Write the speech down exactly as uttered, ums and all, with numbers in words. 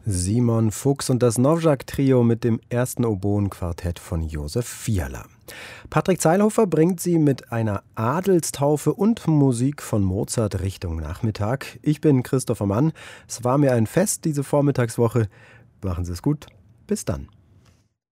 Simon Fuchs und das Novjak-Trio mit dem ersten Oboenquartett von Josef Fiala. Patrick Zeilhofer bringt Sie mit einer Adelstaufe und Musik von Mozart Richtung Nachmittag. Ich bin Christopher Mann. Es war mir ein Fest, diese Vormittagswoche. Machen Sie es gut. Bis dann.